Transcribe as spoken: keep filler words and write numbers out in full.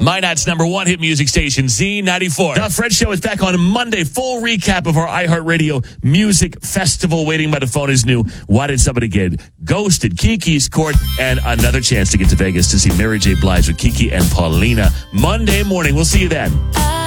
Minot's number one hit music station, Z ninety-four. The Fred Show is back on Monday. Full recap of our iHeartRadio Music Festival. Waiting by the phone is new. Why Did Somebody Get Ghosted? Kiki's Court, and another chance to get to Vegas to see Mary J. Blige with Kiki and Paulina Monday morning. We'll see you then.